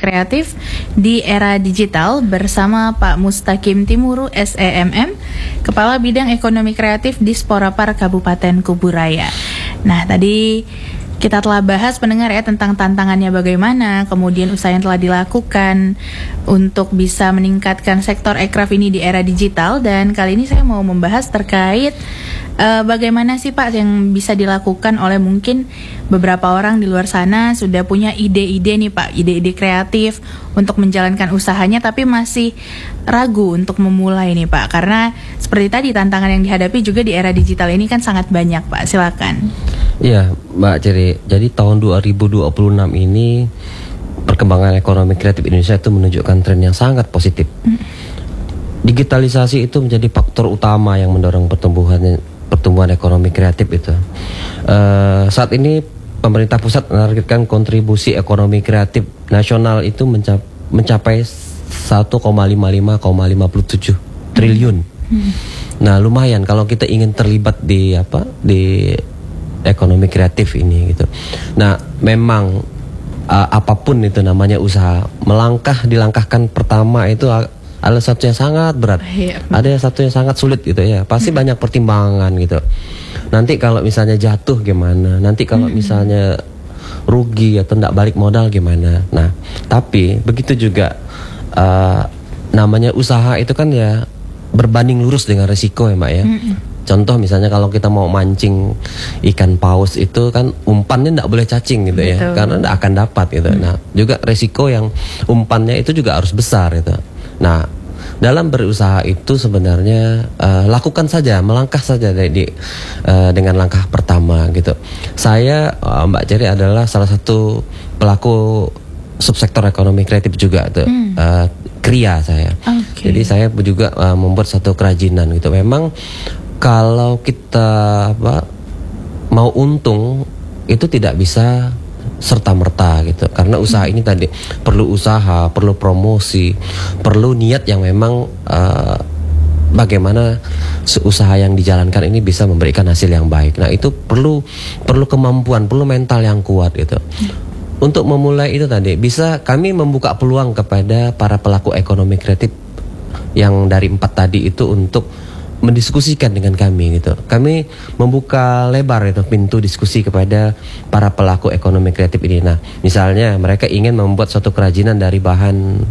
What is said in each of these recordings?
kreatif di era digital bersama Pak Mustaqim Timuru SEMM, Kepala Bidang Ekonomi Kreatif di Sporapar Kabupaten Kuburaya. Nah, tadi kita telah bahas pendengar ya tentang tantangannya bagaimana, kemudian usaha yang telah dilakukan untuk bisa meningkatkan sektor ekraf ini di era digital. Dan kali ini saya mau membahas terkait bagaimana sih Pak yang bisa dilakukan oleh mungkin beberapa orang di luar sana sudah punya ide-ide nih Pak, ide-ide kreatif untuk menjalankan usahanya tapi masih ragu untuk memulai nih Pak. Karena seperti tadi tantangan yang dihadapi juga di era digital ini kan sangat banyak Pak, silakan. Iya Mbak Ceri, jadi tahun 2026 ini perkembangan ekonomi kreatif Indonesia itu menunjukkan tren yang sangat positif. Digitalisasi itu menjadi faktor utama yang mendorong pertumbuhan ekonomi kreatif itu. Saat ini pemerintah pusat menargetkan kontribusi ekonomi kreatif nasional itu mencapai 1,57 triliun. Nah, lumayan kalau kita ingin terlibat di ekonomi kreatif ini gitu. Nah, memang apapun itu namanya usaha, dilangkahkan pertama itu adalah satu yang sangat berat. Ada satu yang sangat sulit gitu ya. Pasti banyak pertimbangan gitu. Nanti kalau misalnya jatuh gimana? Nanti kalau misalnya rugi atau tidak balik modal gimana? Nah, tapi begitu juga namanya usaha itu kan ya berbanding lurus dengan resiko ya Mbak ya. Contoh misalnya kalau kita mau mancing ikan paus itu kan umpannya tidak boleh cacing gitu. Betul. Ya, karena tidak akan dapat gitu. Nah, juga resiko yang umpannya itu juga harus besar gitu. Nah, dalam berusaha itu sebenarnya lakukan saja, melangkah saja dengan langkah pertama gitu. Saya Mbak Ceri adalah salah satu pelaku subsektor ekonomi kreatif juga tuh. Kria saya. Okay. Jadi saya juga membuat satu kerajinan gitu. Memang kalau kita mau untung itu tidak bisa serta-merta gitu. Karena usaha ini tadi perlu usaha, perlu promosi, perlu niat yang memang bagaimana usaha yang dijalankan ini bisa memberikan hasil yang baik. Nah, itu perlu kemampuan, perlu mental yang kuat gitu. Untuk memulai itu tadi bisa kami membuka peluang kepada para pelaku ekonomi kreatif yang dari 4 tadi itu untuk mendiskusikan dengan kami gitu. Kami membuka lebar itu pintu diskusi kepada para pelaku ekonomi kreatif ini. Nah, misalnya mereka ingin membuat suatu kerajinan dari bahan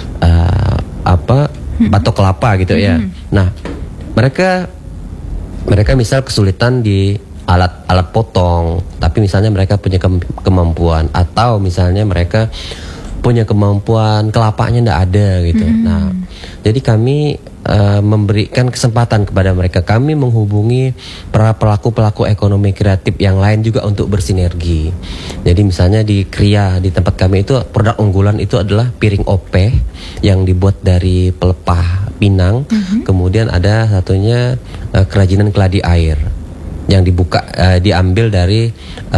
batok kelapa gitu ya. Nah, mereka misal kesulitan di alat potong, tapi misalnya mereka punya kemampuan, atau misalnya mereka punya kemampuan kelapanya tidak ada gitu. Nah, jadi kami memberikan kesempatan kepada mereka. Kami menghubungi para pelaku ekonomi kreatif yang lain juga untuk bersinergi. Jadi misalnya di Kria, di tempat kami itu produk unggulan itu adalah piring OP yang dibuat dari pelepah pinang. Kemudian ada satunya kerajinan keladi air yang diambil dari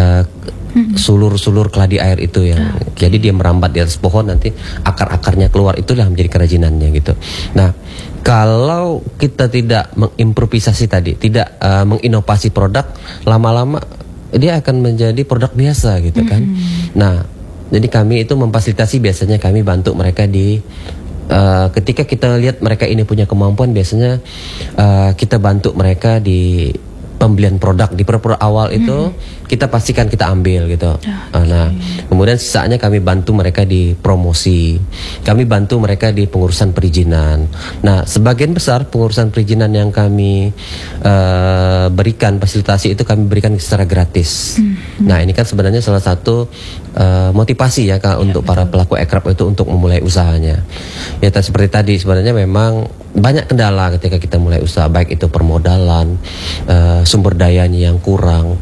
sulur keladi air itu yang jadi dia merambat di atas pohon, nanti akar-akarnya keluar, itulah menjadi kerajinannya gitu. Nah, kalau kita tidak mengimprovisasi tadi, tidak menginovasi produk, lama-lama dia akan menjadi produk biasa gitu kan. Nah, jadi kami itu memfasilitasi, biasanya kami bantu mereka di ketika kita lihat mereka ini punya kemampuan, biasanya kita bantu mereka di pembelian produk. Di produk awal itu kita pastikan kita ambil gitu. Nah, kemudian sisanya kami bantu mereka di promosi, kami bantu mereka di pengurusan perizinan. Nah, sebagian besar pengurusan perizinan yang kami berikan, fasilitasi itu kami berikan secara gratis. Nah, ini kan sebenarnya salah satu motivasi ya untuk para pelaku ekraf itu untuk memulai usahanya. Ya, seperti tadi sebenarnya memang banyak kendala ketika kita mulai usaha, baik itu permodalan, sumber dayanya yang kurang,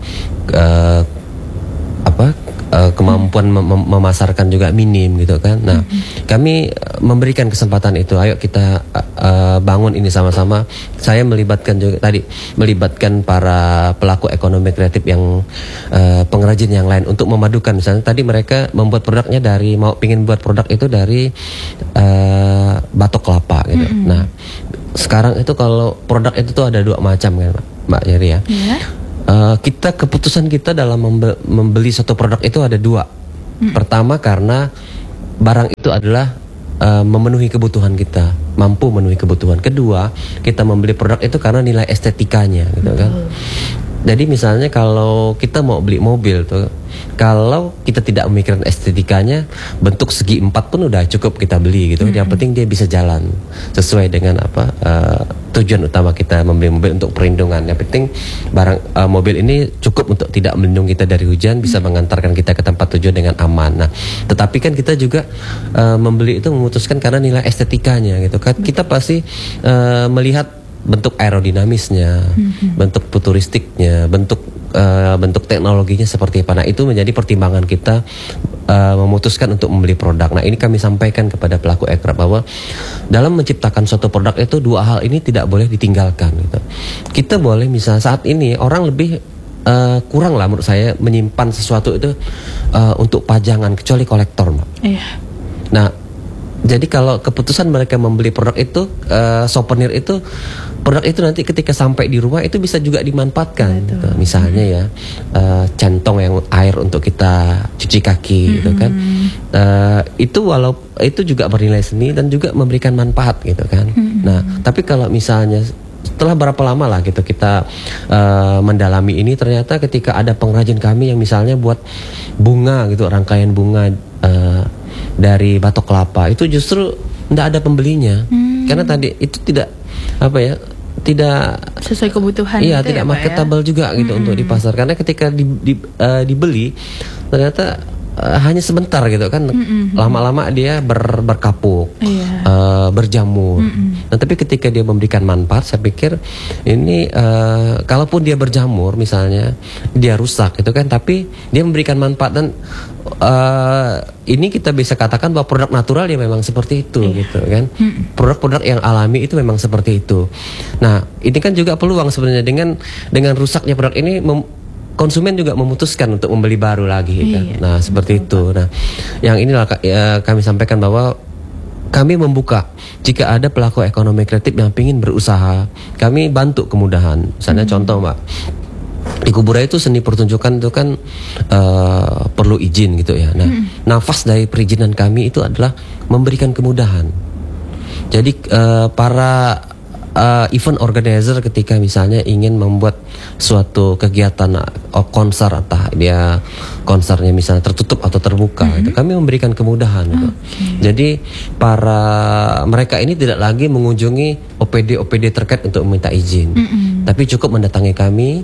kemampuan memasarkan juga minim gitu kan. Nah, kami memberikan kesempatan itu. Ayo kita bangun ini sama-sama. Saya melibatkan para pelaku ekonomi kreatif yang pengrajin yang lain untuk memadukan. Misalnya tadi mereka membuat produknya pingin buat produk itu dari batok kelapa gitu. Nah, sekarang itu kalau produk itu tuh ada 2 macam kan Mbak Yeri ya. Keputusan kita dalam membeli suatu produk itu ada 2. Pertama, karena barang itu adalah memenuhi kebutuhan kita, mampu memenuhi kebutuhan. Kedua, kita membeli produk itu karena nilai estetikanya, gitu kan. Jadi misalnya kalau kita mau beli mobil tuh, kalau kita tidak memikirkan estetikanya, bentuk segi 4 pun udah cukup kita beli gitu. Yang penting dia bisa jalan sesuai dengan apa tujuan utama kita membeli mobil untuk perlindungan. Yang penting barang mobil ini cukup untuk tidak melindungi kita dari hujan, bisa mengantarkan kita ke tempat tujuan dengan aman. Nah, tetapi kan kita juga membeli itu memutuskan karena nilai estetikanya gitu kan. Kita pasti melihat bentuk aerodinamisnya, bentuk futuristiknya, bentuk teknologinya seperti apa. Nah, itu menjadi pertimbangan kita memutuskan untuk membeli produk. Nah, ini kami sampaikan kepada pelaku aircraft bahwa dalam menciptakan suatu produk itu dua hal ini tidak boleh ditinggalkan gitu. Kita boleh misalnya saat ini orang lebih kurang lah menurut saya menyimpan sesuatu itu untuk pajangan, kecuali kolektor, Mbak. Iya. Nah, jadi kalau keputusan mereka membeli produk itu, souvenir itu, produk itu nanti ketika sampai di rumah itu bisa juga dimanfaatkan. Gitu. Misalnya ya, centong yang air untuk kita cuci kaki, gitu kan. Itu juga bernilai seni dan juga memberikan manfaat, gitu kan. Nah, tapi kalau misalnya setelah berapa lama lah gitu kita mendalami ini, ternyata ketika ada pengrajin kami yang misalnya buat bunga gitu, rangkaian bunga dari batok kelapa, itu justru tidak ada pembelinya karena tadi itu tidak tidak sesuai kebutuhan. Iya, tidak marketable juga gitu untuk di pasar, karena ketika dibeli ternyata hanya sebentar gitu kan, lama-lama dia berkapuk, berjamur. Nah, tapi ketika dia memberikan manfaat, saya pikir ini kalaupun dia berjamur misalnya, dia rusak gitu kan, tapi dia memberikan manfaat. Dan ini kita bisa katakan bahwa produk natural ya memang seperti itu gitu kan. Produk-produk yang alami itu memang seperti itu. Nah, ini kan juga peluang sebenarnya dengan rusaknya produk ini, konsumen juga memutuskan untuk membeli baru lagi kan? Nah, seperti itu. Nah, yang inilah kami sampaikan bahwa kami membuka jika ada pelaku ekonomi kreatif yang ingin berusaha, kami bantu kemudahan. Misalnya contoh, Mbak, di Kuburaya itu seni pertunjukan itu kan perlu izin gitu ya. Nah, nafas dari perizinan kami itu adalah memberikan kemudahan. Jadi para event organizer ketika misalnya ingin membuat suatu kegiatan konser, entah dia konsernya misalnya tertutup atau terbuka, itu kami memberikan kemudahan gitu. Jadi para mereka ini tidak lagi mengunjungi OPD terkait untuk meminta izin, tapi cukup mendatangi kami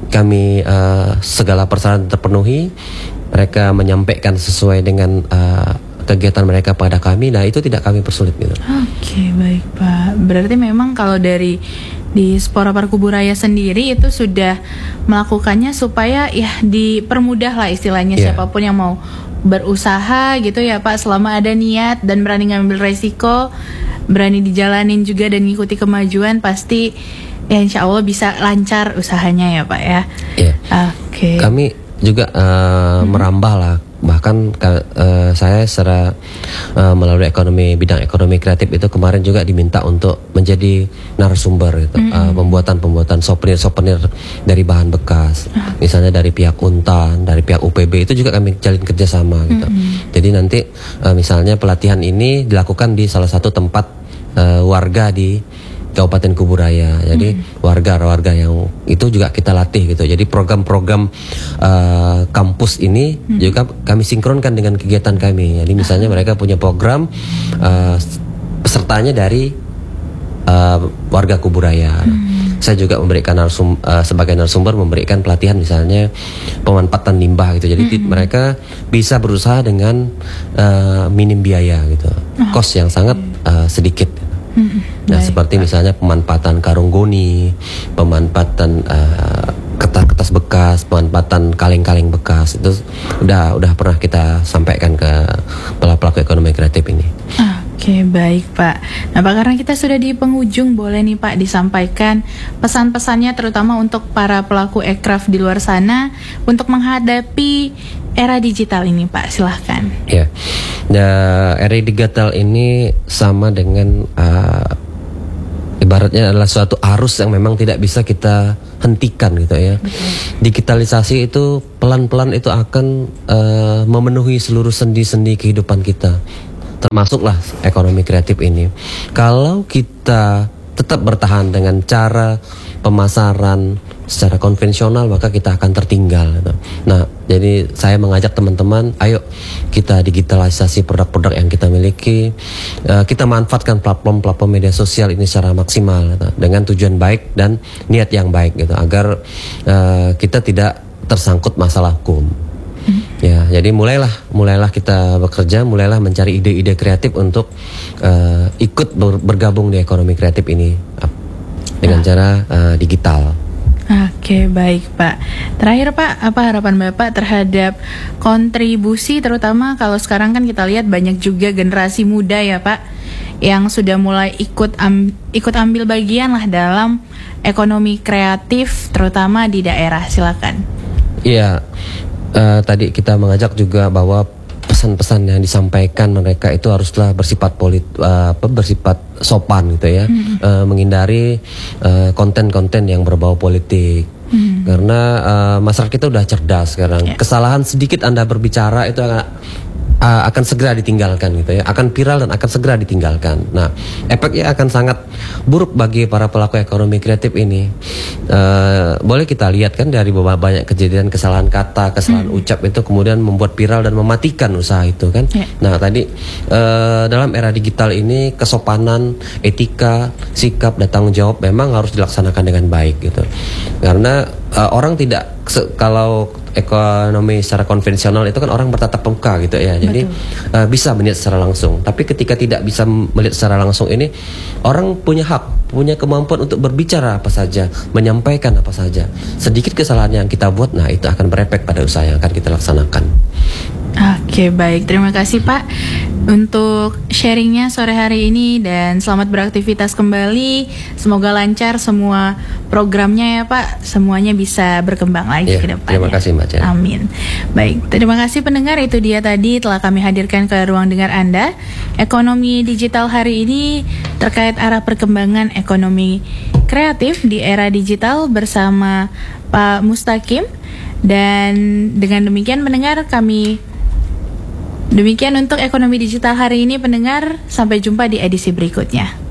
segala persyaratan terpenuhi, mereka menyampaikan sesuai dengan kegiatan mereka pada kami. Nah, itu tidak kami persulit gitu. Oke, baik Pak. Berarti memang kalau di Spora Par Kuburaya sendiri itu sudah melakukannya supaya ya dipermudah lah istilahnya, siapapun yang mau berusaha gitu ya Pak, selama ada niat dan berani ngambil resiko, berani dijalanin juga dan ngikuti kemajuan, pasti ya insya Allah bisa lancar usahanya ya Pak ya. Iya. Oke. Kami juga merambah lah. Bahkan saya secara melalui bidang ekonomi kreatif itu kemarin juga diminta untuk menjadi narasumber gitu, pembuatan souvenir dari bahan bekas, misalnya dari pihak Untan, dari pihak UPB, itu juga kami jalin kerjasama gitu. Jadi nanti misalnya pelatihan ini dilakukan di salah satu tempat warga di Kabupaten Kuburaya. Jadi warga yang itu juga kita latih gitu. Jadi program-program kampus ini juga kami sinkronkan dengan kegiatan kami. Jadi misalnya mereka punya program, pesertanya dari warga Kuburaya. Saya juga memberikan sebagai narasumber memberikan pelatihan misalnya pemanfaatan limbah gitu. Jadi mereka bisa berusaha dengan minim biaya gitu, kos yang sangat sedikit. Nah, seperti misalnya pemanfaatan karung goni, pemanfaatan kertas bekas, pemanfaatan kaleng-kaleng bekas, itu udah pernah kita sampaikan ke pelaku ekonomi kreatif ini. Oke, baik Pak. Nah Pak, karena kita sudah di penghujung, boleh nih Pak disampaikan pesan-pesannya terutama untuk para pelaku aircraft di luar sana untuk menghadapi era digital ini Pak, silahkan. Ya, era digital ini sama dengan ibaratnya adalah suatu arus yang memang tidak bisa kita hentikan gitu ya. Digitalisasi itu pelan-pelan itu akan memenuhi seluruh sendi-sendi kehidupan kita, termasuklah ekonomi kreatif ini. Kalau kita tetap bertahan dengan cara pemasaran secara konvensional, maka kita akan tertinggal gitu. Nah, jadi saya mengajak teman-teman, ayo kita digitalisasi produk-produk yang kita miliki, kita manfaatkan platform-platform media sosial ini secara maksimal gitu, dengan tujuan baik dan niat yang baik gitu, agar kita tidak tersangkut masalah hukum. Ya, jadi mulailah kita bekerja, mulailah mencari ide-ide kreatif untuk ikut bergabung di ekonomi kreatif ini dengan cara digital. Oke, baik Pak. Terakhir Pak, apa harapan Bapak terhadap kontribusi, terutama kalau sekarang kan kita lihat banyak juga generasi muda ya Pak, yang sudah mulai ikut ambil bagian lah dalam ekonomi kreatif, terutama di daerah. Silakan. Iya, tadi kita mengajak juga bahwa pesan-pesan yang disampaikan mereka itu haruslah bersifat bersifat sopan gitu ya, menghindari konten-konten yang berbau politik, karena masyarakat kita udah cerdas sekarang. Kesalahan sedikit Anda berbicara itu akan segera ditinggalkan gitu ya, akan viral dan akan segera ditinggalkan. Nah, efeknya akan sangat buruk bagi para pelaku ekonomi kreatif ini. Boleh kita lihat kan dari banyak kejadian kesalahan kata, kesalahan ucap itu kemudian membuat viral dan mematikan usaha itu kan. Nah, tadi dalam era digital ini kesopanan, etika, sikap dan tanggung jawab memang harus dilaksanakan dengan baik gitu. Karena orang tidak kalau ekonomi secara konvensional itu kan orang bertatap muka gitu ya. Jadi bisa melihat secara langsung. Tapi ketika tidak bisa melihat secara langsung ini, orang punya hak, punya kemampuan untuk berbicara apa saja, menyampaikan apa saja. Sedikit kesalahan yang kita buat, nah itu akan berefek pada usaha yang akan kita laksanakan. Oke, baik. Terima kasih Pak untuk sharingnya sore hari ini, dan selamat beraktivitas kembali. Semoga lancar semua programnya ya Pak. Semuanya bisa berkembang lagi ke depannya. Terima kasih Mbak Chen. Amin. Baik, terima kasih pendengar. Itu dia tadi telah kami hadirkan ke ruang dengar Anda ekonomi digital hari ini terkait arah perkembangan ekonomi kreatif di era digital bersama Pak Mustaqim. Dan dengan demikian pendengar, demikian untuk ekonomi digital hari ini pendengar. Sampai jumpa di edisi berikutnya.